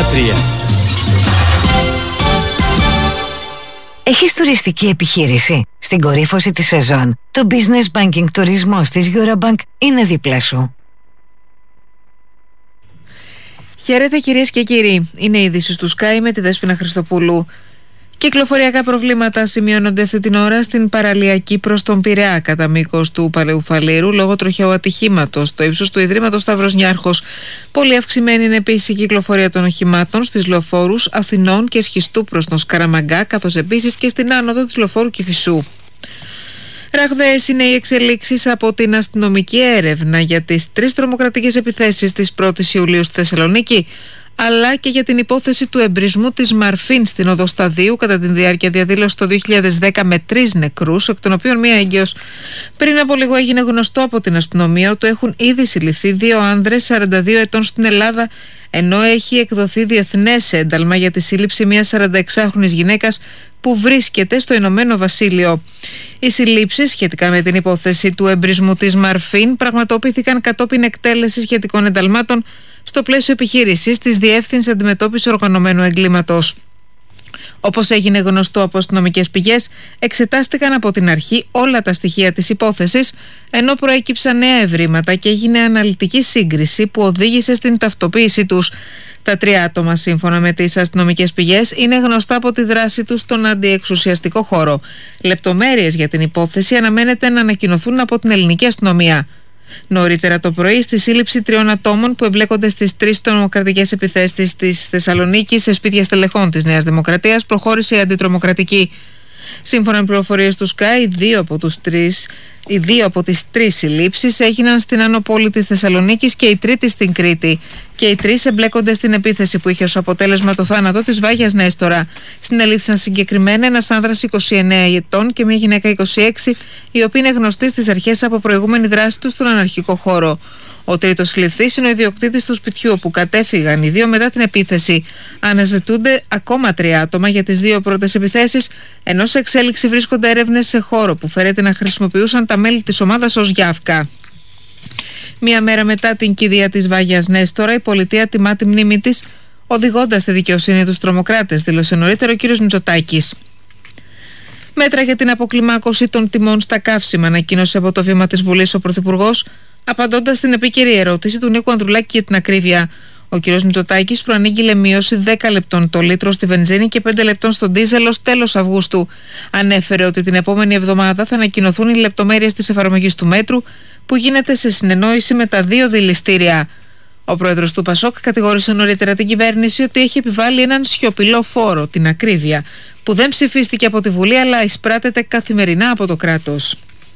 Έχεις τουριστική επιχείρηση? Στην κορύφωση της σεζόν, το Business Banking τουρισμός της Eurobank είναι δίπλα σου. Χαίρετε κυρίες και κύριοι, είναι η είδηση του Sky με τη Δέσποινα Χριστοπούλου. Κυκλοφοριακά προβλήματα σημειώνονται αυτή την ώρα στην παραλιακή προς τον Πειραιά κατά μήκος του Παλαιουφαλήρου λόγω τροχαίου ατυχήματος στο ύψος του Ιδρύματος Σταύρος Νιάρχος. Πολύ αυξημένη είναι επίσης η κυκλοφορία των οχημάτων στις λεωφόρους Αθηνών και Σχιστού προς τον Σκαραμαγκά, καθώς επίσης και στην άνοδο της λεωφόρου Κηφισού. Ραγδαίες είναι οι εξελίξεις από την αστυνομική έρευνα για τις 3 τρομοκρατικές επιθέσεις της 1ης Ιουλίου στη Θεσσαλονίκη, αλλά και για την υπόθεση του εμπρισμού της Μαρφίν στην οδό Σταδίου κατά τη διάρκεια διαδήλωσης το 2010 με 3 νεκρούς, εκ των οποίων μία έγκυος. Πριν από λίγο έγινε γνωστό από την αστυνομία ότι έχουν ήδη συλληφθεί 2 άνδρες 42 ετών στην Ελλάδα, ενώ έχει εκδοθεί διεθνές ένταλμα για τη σύλληψη μιας 46χρονης γυναίκας που βρίσκεται στο Ηνωμένο Βασίλειο. Οι συλλήψεις σχετικά με την υπόθεση του εμπρισμού της Μαρφίν πραγματοποιήθηκαν κατόπιν εκτέλεσης σχετικών ενταλμάτων στο πλαίσιο επιχείρησης της Διεύθυνσης Αντιμετώπισης Οργανωμένου Εγκλήματος. Όπως έγινε γνωστό από αστυνομικές πηγές, εξετάστηκαν από την αρχή όλα τα στοιχεία της υπόθεσης, ενώ προέκυψαν νέα ευρήματα και έγινε αναλυτική σύγκριση που οδήγησε στην ταυτοποίησή τους. Τα 3 άτομα, σύμφωνα με τις αστυνομικές πηγές, είναι γνωστά από τη δράση τους στον αντιεξουσιαστικό χώρο. Λεπτομέρειες για την υπόθεση αναμένεται να ανακοινωθούν από την ελληνική αστυνομία. Νωρίτερα το πρωί, στη σύλληψη 3 ατόμων που εμπλέκονται στις 3 τρομοκρατικές επιθέσεις της Θεσσαλονίκης σε σπίτια στελεχών της Νέας Δημοκρατίας, προχώρησε η αντιτρομοκρατική. Σύμφωνα με πληροφορίες του Sky, οι 2 από τις 3 συλλήψεις έγιναν στην άνω πόλη της Θεσσαλονίκης και η τρίτη στην Κρήτη. Και οι 3 εμπλέκονται στην επίθεση που είχε ως αποτέλεσμα το θάνατο της Βάγιας Νέστορα. Συνελήφθησαν συγκεκριμένα ένας άνδρας 29 ετών και μια γυναίκα 26, οι οποίοι είναι γνωστοί στις αρχές από προηγούμενη δράση τους στον αναρχικό χώρο. Ο τρίτος συλληφθής είναι ο ιδιοκτήτης του σπιτιού όπου κατέφυγαν οι 2 μετά την επίθεση. Αναζητούνται ακόμα 3 άτομα για τις 2 πρώτες επιθέσεις, ενώ σε εξέλιξη βρίσκονται έρευνες σε χώρο που φέρεται να χρησιμοποιούσαν τα μέλη της ομάδας ως γιάφκα. Μία μέρα μετά την κηδεία της Βάγιας Νέστορα, η πολιτεία τιμά τη μνήμη της, οδηγώντας στη δικαιοσύνη τους τρομοκράτες, δήλωσε νωρίτερα ο κ. Μητσοτάκης. Μέτρα για την αποκλιμάκωση των τιμών στα καύσιμα ανακοίνωσε από το βήμα της Βουλής ο Πρωθυπουργός, απαντώντας στην επίκαιρη ερώτηση του Νίκου Ανδρουλάκη για την ακρίβεια. Ο κ. Μητσοτάκης προανήγγειλε μείωση 10 λεπτών το λίτρο στη βενζίνη και 5 λεπτών στο ντίζελ ως τέλος Αυγούστου. Ανέφερε ότι την επόμενη εβδομάδα θα ανακοινωθούν οι λεπτομέρειες της εφαρμογής του μέτρου, που γίνεται σε συνεννόηση με τα 2 δηληστήρια. Ο πρόεδρος του Πασόκ κατηγόρησε νωρίτερα την κυβέρνηση ότι έχει επιβάλει έναν σιωπηλό φόρο, την ακρίβεια, που δεν ψηφίστηκε από τη Βουλή αλλά εισπράτεται καθημερινά από το κράτος.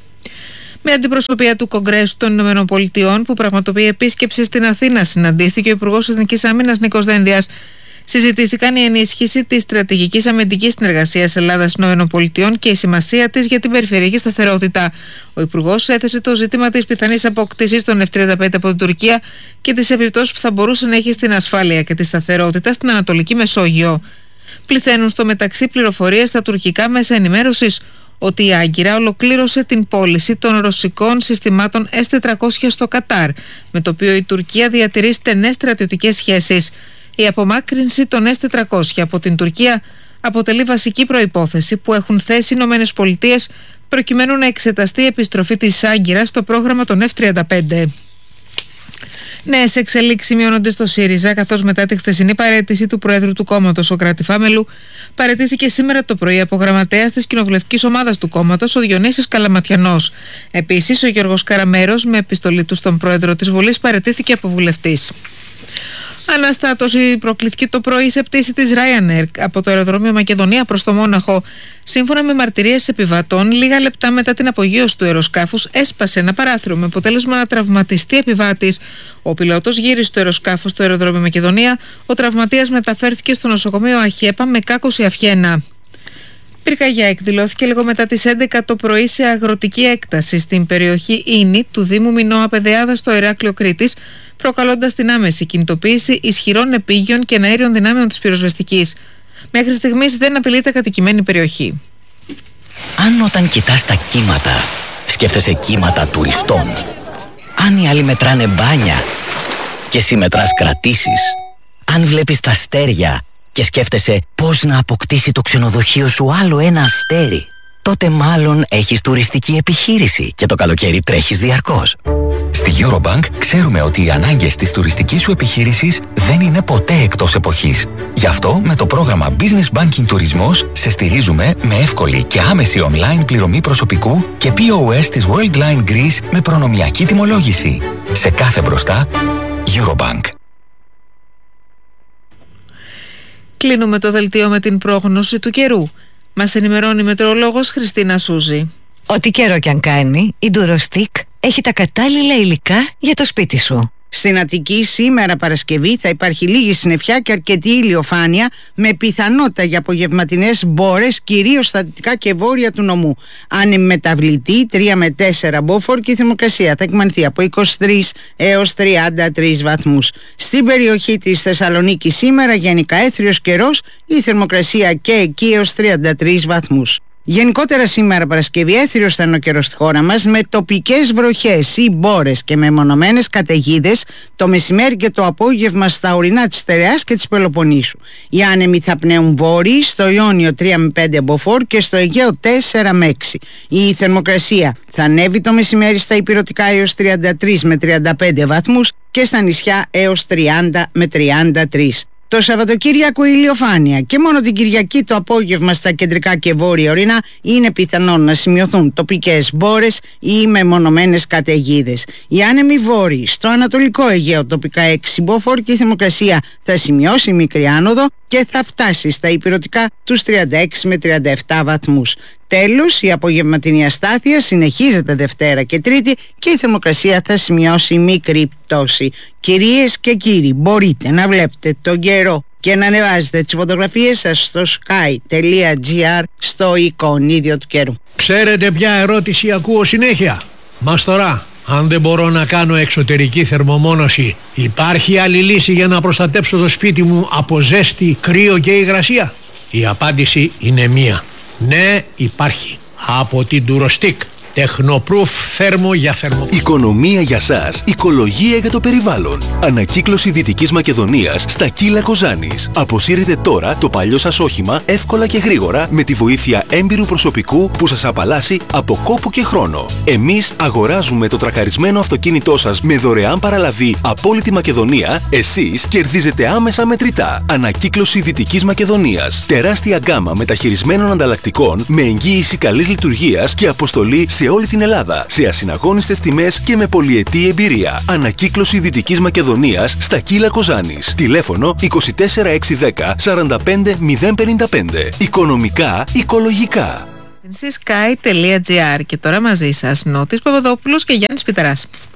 Με αντιπροσωπεία του Κογκρέσου των ΗΠΑ που πραγματοποιεί επίσκεψη στην Αθήνα, συναντήθηκε ο Υπουργός Εθνικής Άμυνας Νίκος Δένδιας. Συζητήθηκαν η ενίσχυση της στρατηγικής αμυντικής συνεργασίας Ελλάδας-ΗΠΑ και η σημασία της για την περιφερειακή σταθερότητα. Ο Υπουργός έθεσε το ζήτημα της πιθανής απόκτησης των F-35 από την Τουρκία και τις επιπτώσεις που θα μπορούσε να έχει στην ασφάλεια και τη σταθερότητα στην Ανατολική Μεσόγειο. Πληθαίνουν στο μεταξύ πληροφορίες στα τουρκικά μέσα ενημέρωσης ότι η Άγκυρα ολοκλήρωσε την πώληση των ρωσικών συστημάτων S-400 στο Κατάρ, με το οποίο η Τουρκία διατηρεί στενές στρατιωτικές σχέσεις. Η απομάκρυνση των S-400 από την Τουρκία αποτελεί βασική προϋπόθεση που έχουν θέσει οι ΗΠΑ προκειμένου να εξεταστεί η επιστροφή της Άγκυρας στο πρόγραμμα των F-35. Νέες εξελίξεις σημειώνονται στο ΣΥΡΙΖΑ, καθώς μετά τη χθεσινή παραίτηση του Προέδρου του κόμματος, ο Κρατιφάμελου, παραιτήθηκε σήμερα το πρωί από γραμματέας της κοινοβουλευτικής ομάδας του κόμματος, ο Διονύσης Καλαματιανός. Επίσης, ο Γιώργος Καραμέρος, με επιστολή του στον Πρόεδρο της Βουλής, παραιτήθηκε από βουλευτής. Αναστάτωση προκλήθηκε το πρωί σε πτήση της Ryanair από το αεροδρόμιο Μακεδονία προς το Μόναχο. Σύμφωνα με μαρτυρίες επιβατών, λίγα λεπτά μετά την απογείωση του αεροσκάφους έσπασε ένα παράθυρο με αποτέλεσμα να τραυματιστεί επιβάτης. Ο πιλότος γύρισε το αεροσκάφος στο αεροδρόμιο Μακεδονία. Ο τραυματίας μεταφέρθηκε στο νοσοκομείο Αχέπα με κάκωση αυχένα. Πυρκαγιά εκδηλώθηκε λίγο μετά τις 11 το πρωί σε αγροτική έκταση στην περιοχή Ίνη του Δήμου Μινώα Πεδεάδα στο Ηράκλειο Κρήτης, προκαλώντας την άμεση κινητοποίηση ισχυρών επίγειων και εναέριων δυνάμεων της πυροσβεστικής. Μέχρι στιγμής δεν απειλείται κατοικημένη περιοχή. Αν όταν κοιτάς τα κύματα, σκέφτεσαι κύματα τουριστών, αν οι άλλοι μετράνε μπάνια και εσύ μετράς κρατήσεις, Αν βλέπεις τα αστέρια και σκέφτεσαι πώς να αποκτήσει το ξενοδοχείο σου άλλο ένα αστέρι, τότε μάλλον έχεις τουριστική επιχείρηση και το καλοκαίρι τρέχεις διαρκώς. Στη Eurobank ξέρουμε ότι οι ανάγκες της τουριστικής σου επιχείρησης δεν είναι ποτέ εκτός εποχής. Γι' αυτό με το πρόγραμμα Business Banking Τουρισμός σε στηρίζουμε με εύκολη και άμεση online πληρωμή προσωπικού και POS της Worldline Greece με προνομιακή τιμολόγηση. Σε κάθε μπροστά, Eurobank. Κλείνουμε το δελτίο με την πρόγνωση του καιρού. Μας ενημερώνει η μετεωρολόγος Χριστίνα Σούζη. Ό,τι καιρό κι αν κάνει, η Durostic έχει τα κατάλληλα υλικά για το σπίτι σου. Στην Αττική σήμερα Παρασκευή θα υπάρχει λίγη συννεφιά και αρκετή ηλιοφάνεια με πιθανότητα για απογευματινές μπόρες κυρίως στα δυτικά και βόρεια του νομού. Ανεμεταβλητή 3 με 4 μποφόρ και η θερμοκρασία θα εκμανθεί από 23 έως 33 βαθμούς. Στην περιοχή της Θεσσαλονίκης σήμερα γενικά έθριος καιρός, η θερμοκρασία και εκεί έως 33 βαθμούς. Γενικότερα σήμερα Παρασκευή έθριος θα είναι ο καιρός στη χώρα μας με τοπικές βροχές ή μπόρες και με μονομένες καταιγίδες το μεσημέρι και το απόγευμα στα ορεινά της Στερεάς και της Πελοποννήσου. Οι άνεμοι θα πνέουν βόρειοι, στο Ιόνιο 3 με 5 μποφόρ και στο Αιγαίο 4 με 6. Η θερμοκρασία θα ανέβει το μεσημέρι στα ηπειρωτικά έως 33 με 35 βαθμούς και στα νησιά έως 30 με 33. Το Σαββατοκύριακο ηλιοφάνεια και μόνο την Κυριακή το απόγευμα στα κεντρικά και βόρεια ορεινά είναι πιθανόν να σημειωθούν τοπικές μπόρες ή μεμονωμένες καταιγίδες. Οι άνεμοι βόρειοι στο Ανατολικό Αιγαίο τοπικά 6 μποφόρ και η θερμοκρασία θα σημειώσει μικρή άνοδο και θα φτάσει στα ηπειρωτικά τους 36 με 37 βαθμούς. Τέλος, η απογευματινή αστάθεια συνεχίζεται Δευτέρα και Τρίτη και η θερμοκρασία θα σημειώσει μικρή πτώση. Κυρίες και κύριοι, μπορείτε να βλέπετε τον καιρό και να ανεβάζετε τις φωτογραφίες σας στο sky.gr στο εικονίδιο του καιρού. Ξέρετε ποια ερώτηση ακούω συνέχεια? Μας τώρα, αν δεν μπορώ να κάνω εξωτερική θερμομόνωση, υπάρχει άλλη λύση για να προστατέψω το σπίτι μου από ζέστη, κρύο και υγρασία? Η απάντηση είναι μία. Ναι, υπάρχει. Από την Durostic. Τεχνοπρούφ θέρμο για θέρμο. Οικονομία για σας, οικολογία για το περιβάλλον. Ανακύκλωση Δυτικής Μακεδονίας στα Κύλα Κοζάνης. Αποσύρετε τώρα το παλιό σας όχημα εύκολα και γρήγορα με τη βοήθεια έμπειρου προσωπικού που σας απαλλάσσει από κόπο και χρόνο. Εμείς αγοράζουμε το τρακαρισμένο αυτοκίνητό σας με δωρεάν παραλαβή από όλη τη Μακεδονία. Εσείς κερδίζετε άμεσα μετρητά. Ανακύκλωση Δυτικής Μακεδονίας. Τεράστια γκάμα μεταχειρισμένων ανταλλακτικών με εγγύηση καλής λειτουργίας και αποστολή σε όλη την Ελλάδα, σε ασυναγώνιστες τιμές και με πολυετή εμπειρία. Ανακύκλωση Δυτικής Μακεδονίας στα Κύλα Κοζάνης. Τηλέφωνο 24610 45055. Οικονομικά, οικολογικά. Sky.gr. Και τώρα μαζί σας Νότης Παπαδόπουλος και Γιάννης Πιταράς.